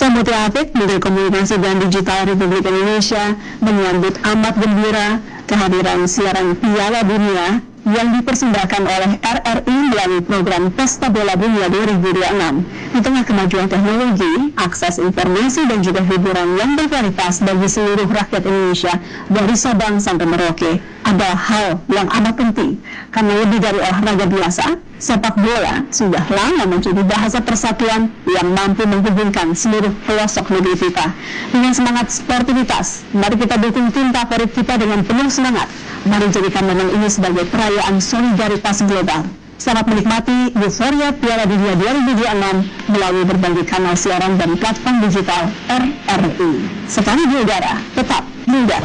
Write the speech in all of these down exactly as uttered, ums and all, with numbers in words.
Sambuti Apik, Menteri Komunikasi dan Digital Republik Indonesia, menyambut amat gembira kehadiran siaran Piala Dunia yang dipersembahkan oleh R R I melalui program Pesta Bola Dunia dua ribu dua puluh enam. Di tengah kemajuan teknologi, akses informasi dan juga hiburan yang berkualitas bagi seluruh rakyat Indonesia dari Sabang sampai Merauke adalah hal yang amat penting. Karena lebih dari olahraga biasa, sepak bola sudah lama menjadi bahasa persatuan yang mampu menghubungkan seluruh pelosok negeri kita. Dengan semangat sportivitas, mari kita dukung tim favorit kita dengan penuh semangat. Mari jadikan momen ini sebagai perayaan solidaritas global. Selamat menikmati euforia Piala Dunia dua ribu dua puluh enam melalui berbagai kanal siaran dan platform digital R R I. Sekali di udara, tetap di udara.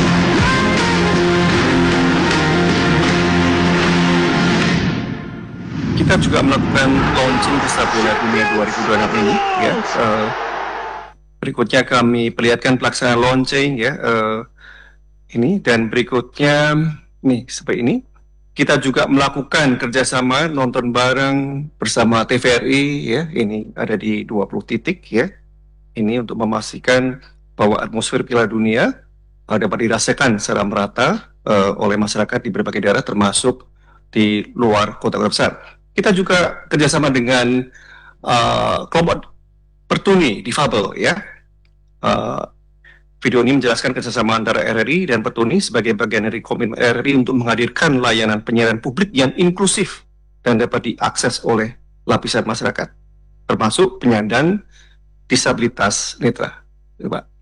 Kita juga melakukan launching Pesta Bola Dunia dua ribu dua puluh enam ini. Ya, uh, berikutnya kami perlihatkan pelaksanaan launching ya. Uh, ini dan berikutnya nih seperti ini. Kita juga melakukan kerjasama nonton bareng bersama T V R I ya. Ini ada di dua puluh titik ya. Ini untuk memastikan bahwa atmosfer Piala Dunia uh, dapat dirasakan secara merata uh, oleh masyarakat di berbagai daerah termasuk di luar kota-kota besar. Kita juga kerjasama dengan uh, kelompok pertuni difabel ya. Uh, video ini menjelaskan kerjasama antara R R I dan pertuni sebagai bagian dari komitmen R R I untuk menghadirkan layanan penyiaran publik yang inklusif dan dapat diakses oleh lapisan masyarakat, termasuk penyandang disabilitas netra. Coba.